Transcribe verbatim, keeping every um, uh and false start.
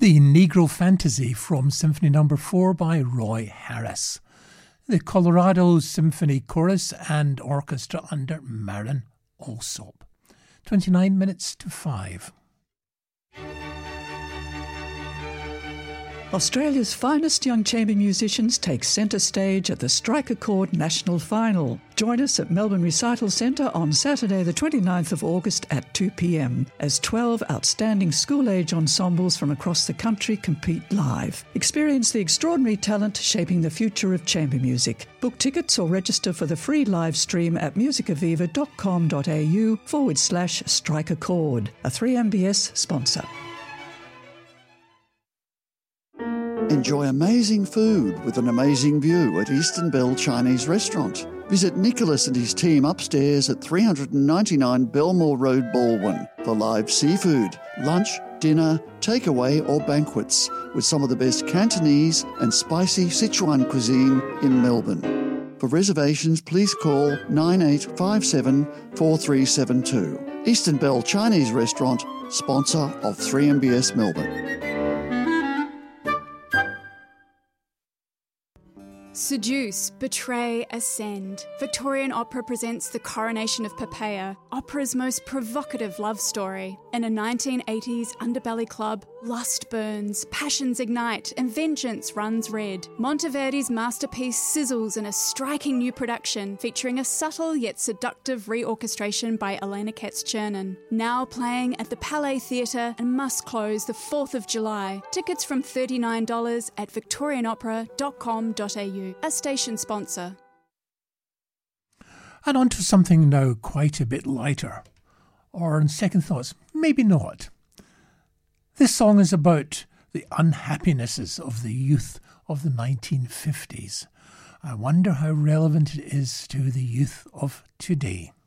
The Negro Fantasy from Symphony Number four by Roy Harris. The Colorado Symphony Chorus and Orchestra under Maren Alsop. twenty-nine minutes to five. Australia's finest young chamber musicians take centre stage at the Strike a Chord National Final. Join us at Melbourne Recital Centre on Saturday the twenty-ninth of August at two p m as twelve outstanding school-age ensembles from across the country compete live. Experience the extraordinary talent shaping the future of chamber music. Book tickets or register for the free live stream at musicaviva.com.au forward slash strike a chord, a three M B S sponsor. Enjoy amazing food with an amazing view at Eastern Bell Chinese Restaurant. Visit Nicholas and his team upstairs at three ninety-nine Belmore Road, Baldwin for live seafood, lunch, dinner, takeaway or banquets with some of the best Cantonese and spicy Sichuan cuisine in Melbourne. For reservations, please call nine eight five seven, four three seven two. Eastern Bell Chinese Restaurant, sponsor of three M B S Melbourne. Seduce, Betray, Ascend. Victorian Opera presents The Coronation of Poppaea, opera's most provocative love story. In a nineteen eighties underbelly club, lust burns, passions ignite, and vengeance runs red. Monteverdi's masterpiece sizzles in a striking new production featuring a subtle yet seductive reorchestration by Elena Katz-Chernin. Now playing at the Palais Theatre and must close the fourth of July. Tickets from thirty-nine dollars at victorian opera dot com dot a u. A station sponsor. And on to something now quite a bit lighter. Or on second thoughts, maybe not. This song is about the unhappinesses of the youth of the nineteen fifties. I wonder how relevant it is to the youth of today.